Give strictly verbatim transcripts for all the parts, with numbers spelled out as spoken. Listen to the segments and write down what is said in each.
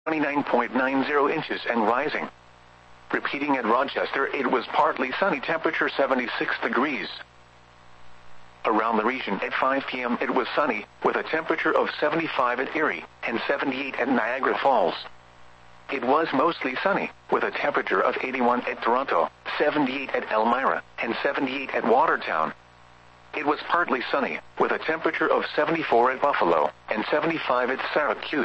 twenty-nine point nine zero inches and rising. Repeating at Rochester, it was partly sunny, temperature seventy-six degrees. Around the region at five p m it was sunny, with a temperature of seventy-five at Erie and seventy-eight at Niagara Falls. It was mostly sunny, with a temperature of eighty-one at Toronto, seventy-eight at Elmira, and seventy-eight at Watertown. It was partly sunny, with a temperature of seventy-four at Buffalo, and seventy-five at Syracuse.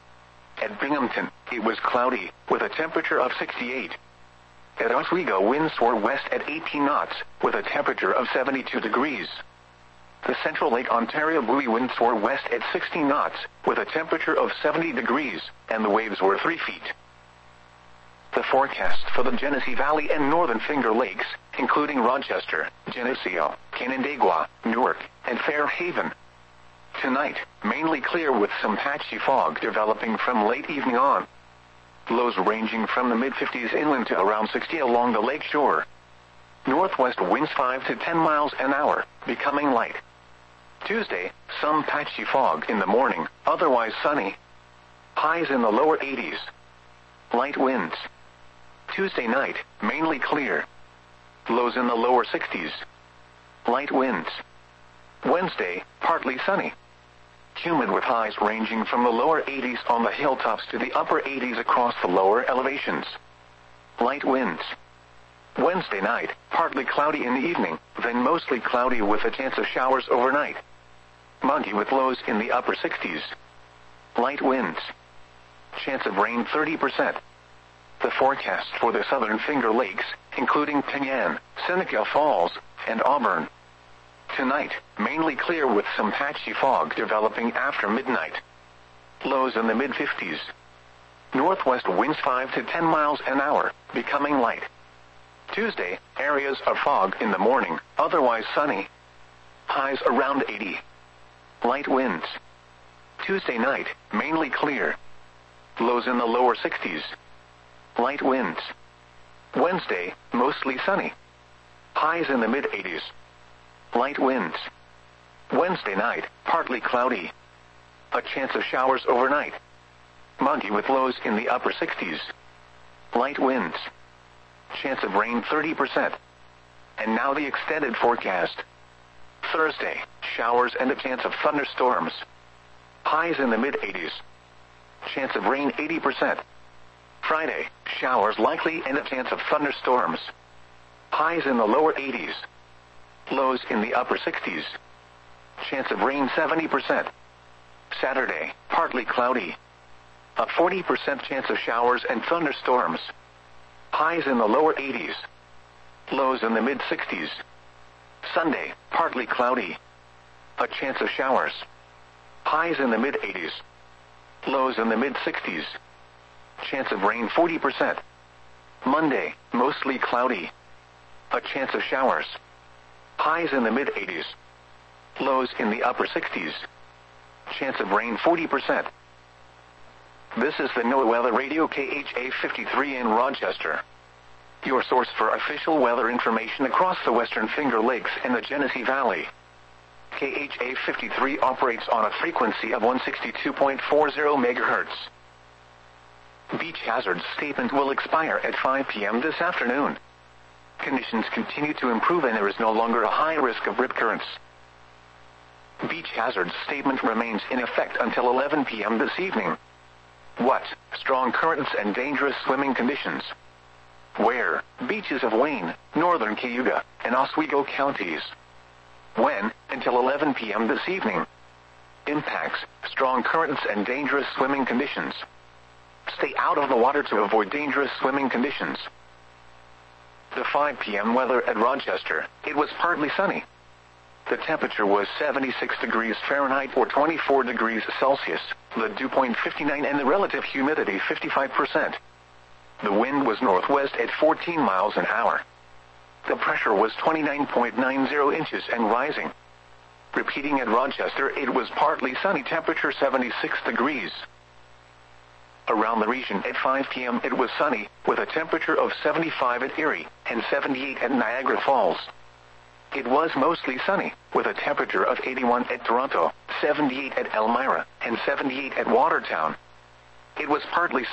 At Binghamton, it was cloudy, with a temperature of sixty-eight. At Oswego, winds were west at eighteen knots, with a temperature of seventy-two degrees. The Central Lake Ontario buoy winds were west at sixteen knots, with a temperature of seventy degrees, and the waves were three feet. The forecast for the Genesee Valley and Northern Finger Lakes, including Rochester, Geneseo, Canandaigua, Newark, and Fairhaven. Tonight, mainly clear with some patchy fog developing from late evening on. Lows ranging from the mid fifties inland to around sixty along the lake shore. Northwest winds five to ten miles an hour, becoming light. Tuesday, some patchy fog in the morning, otherwise sunny. Highs in the lower eighties. Light winds. Tuesday night, mainly clear. Lows in the lower sixties. Light winds. Wednesday, partly sunny. Humid with highs ranging from the lower eighties on the hilltops to the upper eighties across the lower elevations. Light winds. Wednesday night, partly cloudy in the evening, then mostly cloudy with a chance of showers overnight. Muggy with lows in the upper sixties. Light winds. Chance of rain thirty percent. The forecast for the Southern Finger Lakes, including Penyan, Seneca Falls, and Auburn. Tonight, mainly clear with some patchy fog developing after midnight. Lows in the mid fifties. Northwest winds five to ten miles an hour, becoming light. Tuesday, areas of fog in the morning, otherwise sunny. Highs around eighty. Light winds. Tuesday night, mainly clear. Lows in the lower sixties. Light winds. Wednesday, mostly sunny. Highs in the mid eighties. Light winds. Wednesday night, partly cloudy. A chance of showers overnight. Muggy with lows in the upper sixties. Light winds. Chance of rain thirty percent. And now the extended forecast. Thursday, showers and a chance of thunderstorms. Highs in the mid eighties. Chance of rain eighty percent. Friday, showers likely and a chance of thunderstorms. Highs in the lower eighties. Lows in the upper sixties. Chance of rain seventy percent. Saturday, partly cloudy. A forty percent chance of showers and thunderstorms. Highs in the lower eighties. Lows in the mid sixties. Sunday, partly cloudy. A chance of showers. Highs in the mid eighties. Lows in the mid sixties. Chance of rain forty percent. Monday, mostly cloudy. A chance of showers. Highs in the mid eighties. Lows in the upper sixties. Chance of rain forty percent. This is the NOAA Weather Radio K H A fifty-three in Rochester. Your source for official weather information across the Western Finger Lakes and the Genesee Valley. K H A fifty-three operates on a frequency of one sixty-two point four zero megahertz. Beach hazard statement will expire at five p m this afternoon. Conditions continue to improve and there is no longer a high risk of rip currents. Beach hazard statement remains in effect until eleven p m this evening. What? Strong currents and dangerous swimming conditions. Where? Beaches of Wayne, northern Cayuga, and Oswego counties. When? Until eleven p m this evening. Impacts: strong currents and dangerous swimming conditions. Stay out of the water to avoid dangerous swimming conditions. The five p m weather at Rochester, it was partly sunny. The temperature was seventy-six degrees Fahrenheit or twenty-four degrees Celsius, the dew point fifty-nine and the relative humidity fifty-five percent. The wind was northwest at fourteen miles an hour. The pressure was twenty-nine point nine zero inches and rising. Repeating at Rochester, it was partly sunny, temperature seventy-six degrees. Around the region at five p m it was sunny, with a temperature of seventy-five at Erie and seventy-eight at Niagara Falls. It was mostly sunny, with a temperature of eighty-one at Toronto, seventy-eight at Elmira, and seventy-eight at Watertown. it was partly